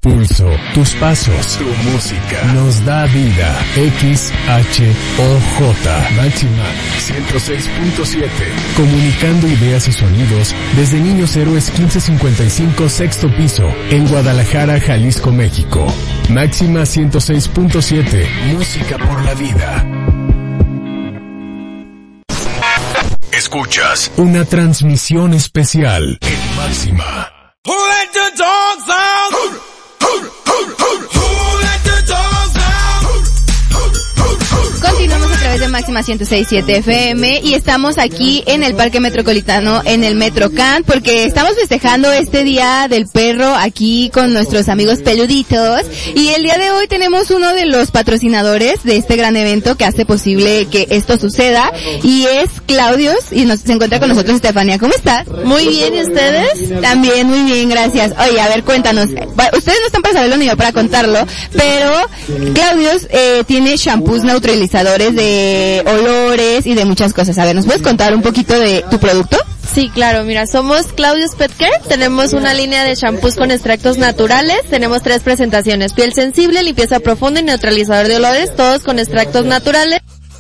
pulso, tus pasos, tu música, nos da vida. XHOJ, Máxima 106.7, comunicando ideas y sonidos desde Niños Héroes 1555, sexto piso, en Guadalajara, Jalisco, México. Máxima 106.7, música por la vida. Escuchas una transmisión especial en Máxima. Who let the dogs out? Who let the dogs out? Continuamos a través de Máxima 106.7 FM y estamos aquí en el Parque Metropolitano, en el Metrocamp, porque estamos festejando este Día del Perro aquí con nuestros amigos peluditos, y el día de hoy tenemos uno de los patrocinadores de este gran evento que hace posible que esto suceda, y es Claudios, y se encuentra con nosotros Estefanía. ¿Cómo estás? Muy bien, ¿y ustedes? También muy bien, gracias. Oye, a ver, cuéntanos. Ustedes no están para saberlo ni yo para contarlo, pero Claudios tiene shampoos neutralizadores de olores y de muchas cosas. A ver, ¿nos puedes contar un poquito de tu producto? Sí, claro, mira, somos Claudios Pet Care, tenemos una línea de shampoos con extractos naturales, tenemos 3 presentaciones: piel sensible, limpieza profunda y neutralizador de olores, todos con extractos naturales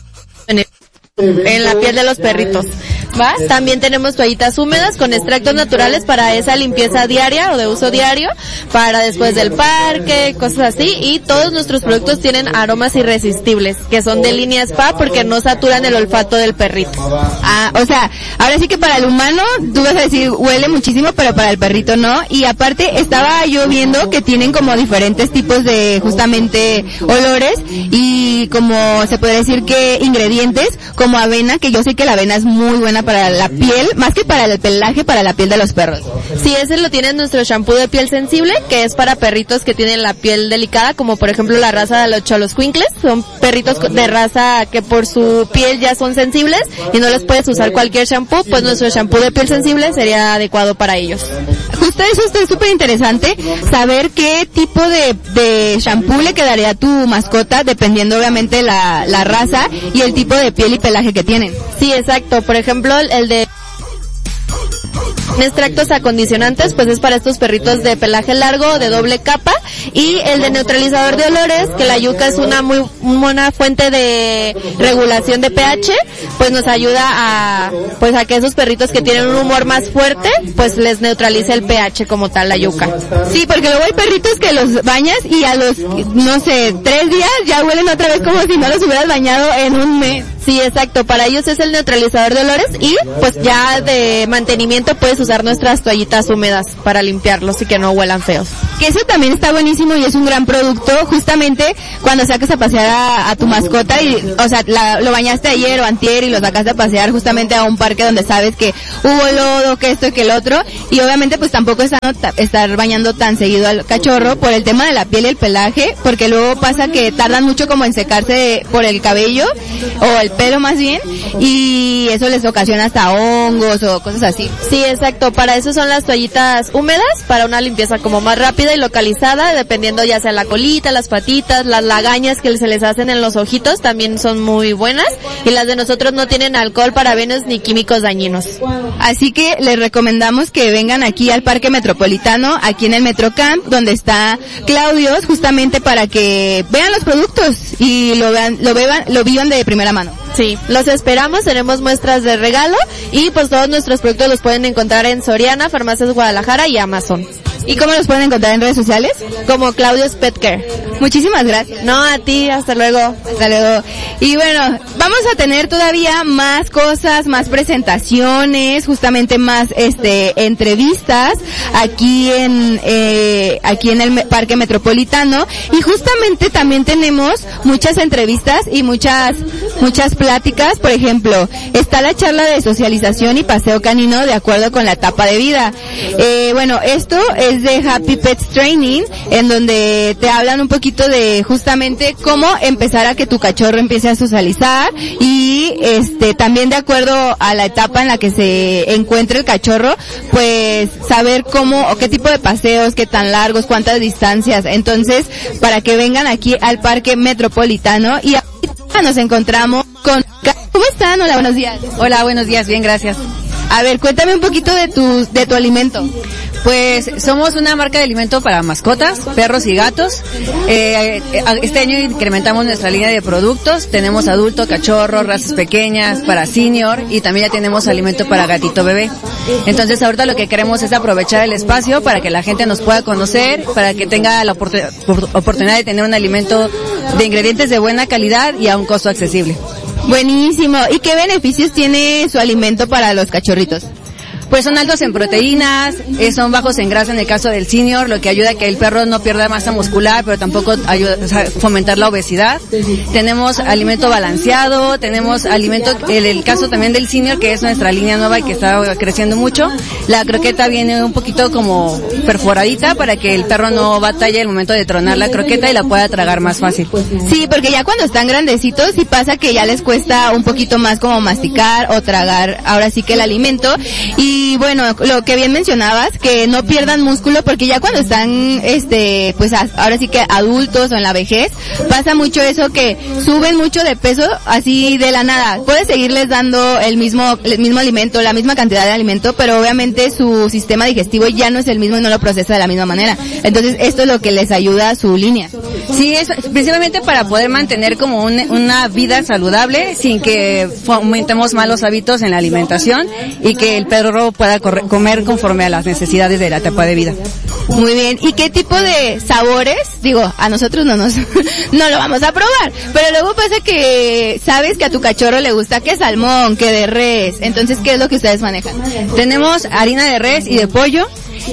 en la piel de los perritos. ¿Va? También tenemos toallitas húmedas con extractos naturales para esa limpieza diaria o de uso diario, para después del parque, cosas así, y todos nuestros productos tienen aromas irresistibles, que son de línea spa porque no saturan el olfato del perrito. Ah, o sea, ahora sí que para el humano, tú vas a decir, huele muchísimo, pero para el perrito no, y aparte estaba yo viendo que tienen como diferentes tipos de justamente olores, y como se puede decir que ingredientes, como avena, que yo sé que la avena es muy buena para la piel, más que para el pelaje, para la piel de los perros. Sí, ese lo tiene nuestro shampoo de piel sensible, que es para perritos que tienen la piel delicada, como por ejemplo la raza de los Xoloscuincles. Son perritos de raza que por su piel ya son sensibles y no les puedes usar cualquier shampoo, pues nuestro shampoo de piel sensible sería adecuado para ellos. Justo eso está súper interesante, saber qué tipo de shampoo le quedaría a tu mascota, dependiendo obviamente la raza y el tipo de piel y pelaje que tienen. Sí, exacto. Por ejemplo, el de extractos acondicionantes, pues es para estos perritos de pelaje largo, de doble capa, y el de neutralizador de olores, que la yuca es una muy buena fuente de regulación de pH, pues nos ayuda a que esos perritos que tienen un humor más fuerte, pues les neutralice el pH como tal la yuca. Sí, porque luego hay perritos que los bañas y a los, no sé, 3 días ya huelen otra vez como si no los hubieras bañado en un mes. Sí, exacto, para ellos es el neutralizador de olores, y pues ya de mantenimiento puedes usar nuestras toallitas húmedas para limpiarlos y que no huelan feos. Que eso también está buenísimo y es un gran producto, justamente cuando sacas a pasear a tu mascota y, o sea, lo bañaste ayer o antier y lo sacaste a pasear justamente a un parque donde sabes que hubo lodo, que esto y que el otro, y obviamente pues tampoco es sano estar bañando tan seguido al cachorro por el tema de la piel y el pelaje, porque luego pasa que tardan mucho como en secarse por el cabello o el pelo más bien, y eso les ocasiona hasta hongos o cosas así. Sí, exacto, para eso son las toallitas húmedas, para una limpieza como más rápida y localizada, dependiendo ya sea la colita, las patitas, las lagañas que se les hacen en los ojitos, también son muy buenas, y las de nosotros no tienen alcohol, parabenos ni químicos dañinos. Así que les recomendamos que vengan aquí al Parque Metropolitano, aquí en el Metrocamp, donde está Claudios, justamente para que vean los productos y lo vivan de primera mano. Sí, los esperamos, tenemos muestras de regalo, y pues todos nuestros productos los pueden encontrar en Soriana, Farmacias Guadalajara y Amazon. ¿Y cómo los pueden encontrar en redes sociales? Como Claudios Pet Care. Muchísimas gracias. No, a ti, hasta luego. Hasta luego. Y bueno, vamos a tener todavía más cosas, más presentaciones, justamente más entrevistas aquí en el Parque Metropolitano, y justamente también tenemos muchas entrevistas y muchas pláticas. Por ejemplo, está la charla de socialización y paseo canino de acuerdo con la etapa de vida. Bueno, esto es de Happy Pets Training, en donde te hablan un poquito de justamente cómo empezar a que tu cachorro empiece a socializar, y también de acuerdo a la etapa en la que se encuentre el cachorro, pues saber cómo o qué tipo de paseos, qué tan largos, cuántas distancias. Entonces, para que vengan aquí al Parque Metropolitano, y ahorita nos encontramos con... ¿Cómo están? Hola, buenos días. Hola, buenos días, bien, gracias. A ver, cuéntame un poquito de tu alimento. Pues somos una marca de alimento para mascotas, perros y gatos. Este año incrementamos nuestra línea de productos. Tenemos adulto, cachorro, razas pequeñas, para senior y también ya tenemos alimento para gatito bebé. Entonces ahorita lo que queremos es aprovechar el espacio para que la gente nos pueda conocer, para que tenga la oportunidad de tener un alimento de ingredientes de buena calidad y a un costo accesible. Buenísimo. ¿Y qué beneficios tiene su alimento para los cachorritos? Pues son altos en proteínas, son bajos en grasa en el caso del senior, lo que ayuda a que el perro no pierda masa muscular, pero tampoco ayuda a fomentar la obesidad. Tenemos alimento balanceado, tenemos alimento, en el caso también del senior, que es nuestra línea nueva y que está creciendo mucho. La croqueta viene un poquito como perforadita para que el perro no batalle el momento de tronar la croqueta y la pueda tragar más fácil. Sí, porque ya cuando están grandecitos sí pasa que ya les cuesta un poquito más como masticar o tragar ahora sí que el alimento. Y bueno, lo que bien mencionabas, que no pierdan músculo, porque ya cuando están, pues ahora sí que adultos o en la vejez, pasa mucho eso que suben mucho de peso así de la nada. Puedes seguirles dando el mismo alimento, la misma cantidad de alimento, pero obviamente su sistema digestivo ya no es el mismo y no lo procesa de la misma manera. Entonces esto es lo que les ayuda a su línea. Sí, es principalmente para poder mantener como una vida saludable sin que fomentemos malos hábitos en la alimentación y que el perro pueda comer conforme a las necesidades de la etapa de vida. Muy bien. ¿Y qué tipo de sabores? Digo, a nosotros no lo vamos a probar, pero luego pasa que sabes que a tu cachorro le gusta que salmón, que de res. Entonces, ¿qué es lo que ustedes manejan? Tenemos harina de res y de pollo.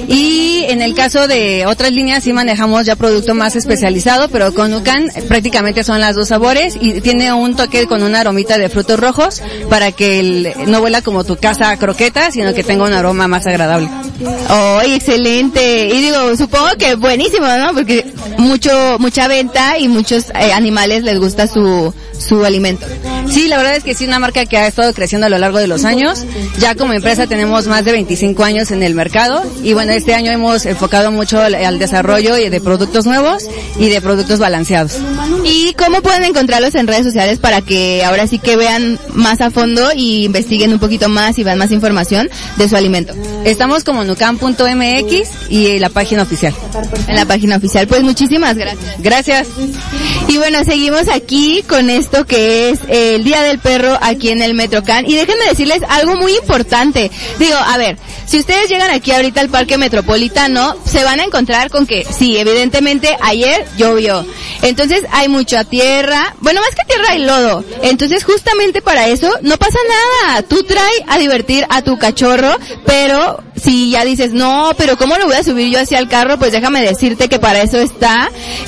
Y en el caso de otras líneas sí manejamos ya producto más especializado, pero con Nucan prácticamente son las dos sabores y tiene un toque con una aromita de frutos rojos para que no huela como tu casa croqueta, sino que tenga un aroma más agradable. ¡Oh, excelente! Y digo, supongo que buenísimo, ¿no? Porque mucha venta y muchos animales les gusta su alimento. Sí, la verdad es que sí, una marca que ha estado creciendo a lo largo de los años. Ya como empresa tenemos más de 25 años en el mercado y bueno, este año hemos enfocado mucho al desarrollo de productos nuevos y de productos balanceados. ¿Y cómo pueden encontrarlos en redes sociales para que ahora sí que vean más a fondo y investiguen un poquito más y vean más información de su alimento? Estamos como nucan.mx y la página oficial. En la página oficial. Pues muchísimas gracias. Gracias. Y bueno, seguimos aquí con esto que es el Día del Perro aquí en el Metrocan. Y déjenme decirles algo muy importante. Digo, a ver, si ustedes llegan aquí ahorita al Parque Metropolitano, se van a encontrar con que, sí, evidentemente ayer llovió. Entonces hay mucha tierra, bueno, más que tierra hay lodo. Entonces justamente para eso no pasa nada. Tú trae a divertir a tu cachorro, pero si ya dices, no, pero ¿cómo lo voy a subir yo hacia el carro? Pues déjame decirte que para eso está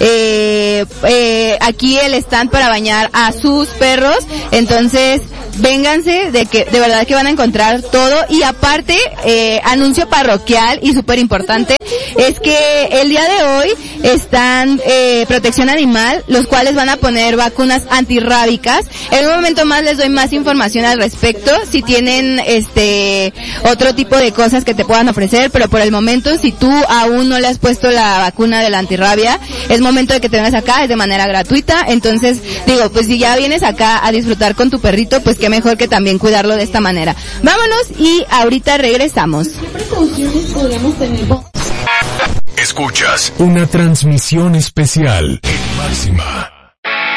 aquí el stand para bañar a sus perros. Entonces, vénganse de verdad que van a encontrar todo. Y aparte, anuncio parroquial y súper importante, es que el día de hoy están Protección Animal, los cuales van a poner vacunas antirrábicas. En un momento más les doy más información al respecto, si tienen otro tipo de cosas que te puedan ofrecer, pero por el momento, si tú aún no le has puesto la vacuna de la antirrabia, es momento de que te vengas acá, es de manera gratuita. Entonces, digo, pues si ya vienes acá a disfrutar con tu perrito, pues qué mejor que también cuidarlo de esta manera. Vámonos y ahorita regresamos. ¿Qué precauciones podríamos tener? Escuchas una transmisión especial en Máxima.